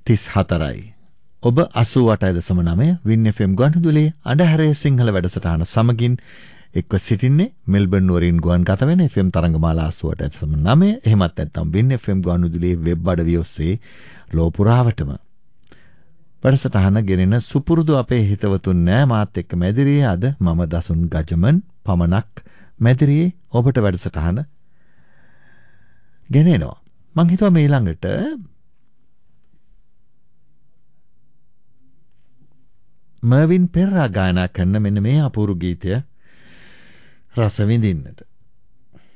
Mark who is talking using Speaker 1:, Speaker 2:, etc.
Speaker 1: 34යි. ඔබ 88.9 win FM ගුවන්විදුලියේ අඳුරේ Sinhala වැඩසටහන සමගින් එක්ව සිටින්නේ මෙල්බර්න් නුවරින් ගුවන් ගත වෙන FM තරංගමාලා 88.9 එහෙමත් නැත්නම් වින් FM ගුවන්විදුලියේ වෙබ් අඩවිය ඔස්සේ ලෝ පුරාවටම වැඩසටහන ගෙනෙන සුපුරුදු අපේ හිතවතුන් නෑ මාත් එක්ක මැදිරියේ අද මම දසුන් ගජමන් පමණක් මැදිරියේ ඔබට වැඩසටහන ගෙනෙනවා. මං හිතුවා මේ ළඟට මර්වින් පෙරරා ගායනා කරන මෙන්න මේ අපූර්ව ගීතය රස විඳින්නට.